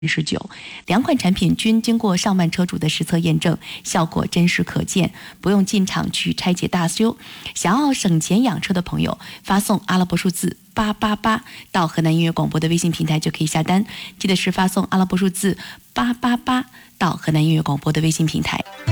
19%，两款产品均经过上万车主的实测验证，效果真实可见，不用进厂去拆解大修。想要省钱养车的朋友，发送阿拉伯数字888到河南音乐广播的微信平台就可以下单，记得是发送阿拉伯数字888到河南音乐广播的微信平台。